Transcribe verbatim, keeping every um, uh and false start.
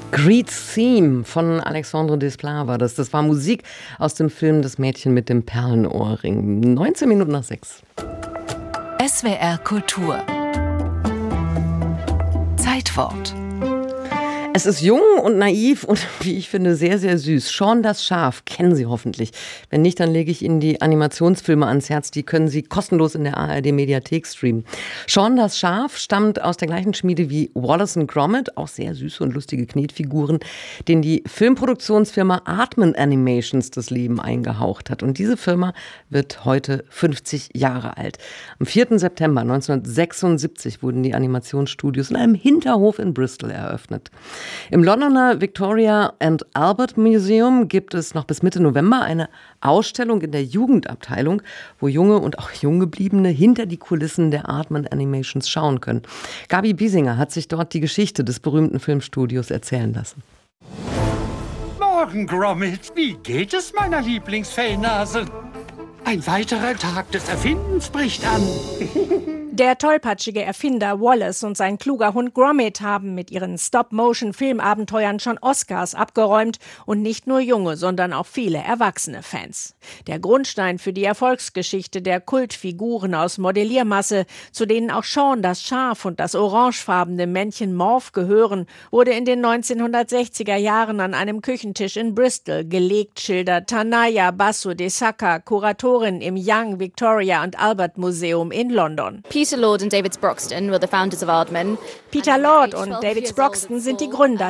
Greed's Theme von Alexandre Desplat war das. Das war Musik aus dem Film Das Mädchen mit dem Perlenohrring. neunzehn Minuten nach sechs. S W R Kultur. Zeitwort. Es ist jung und naiv und, wie ich finde, sehr, sehr süß. Shaun das Schaf kennen Sie hoffentlich. Wenn nicht, dann lege ich Ihnen die Animationsfilme ans Herz. Die können Sie kostenlos in der A R D-Mediathek streamen. Shaun das Schaf stammt aus der gleichen Schmiede wie Wallace und Gromit, auch sehr süße und lustige Knetfiguren, denen die Filmproduktionsfirma Aardman Animations das Leben eingehaucht hat. Und diese Firma wird heute fünfzig Jahre alt. Am vierten September neunzehnhundertsechsundsiebzig wurden die Animationsstudios in einem Hinterhof in Bristol eröffnet. Im Londoner Victoria and Albert Museum gibt es noch bis Mitte November eine Ausstellung in der Jugendabteilung, wo junge und auch Junggebliebene hinter die Kulissen der Aardman Animations schauen können. Gabi Biesinger hat sich dort die Geschichte des berühmten Filmstudios erzählen lassen. Morgen, Gromit. Wie geht es meiner Lieblingsfellnase? Ein weiterer Tag des Erfindens bricht an. Der tollpatschige Erfinder Wallace und sein kluger Hund Gromit haben mit ihren Stop-Motion-Filmabenteuern schon Oscars abgeräumt und nicht nur junge, sondern auch viele erwachsene Fans. Der Grundstein für die Erfolgsgeschichte der Kultfiguren aus Modelliermasse, zu denen auch Shaun das Schaf und das orangefarbene Männchen Morph gehören, wurde in den neunzehnhundertsechziger Jahren an einem Küchentisch in Bristol gelegt, schildert Tanaya Basu de Saka, Kuratorin im Young Victoria and Albert Museum in London. Peter Lord and David Sproxton were the founders of Aardman. Peter Lord und David Sproxton sind die Gründer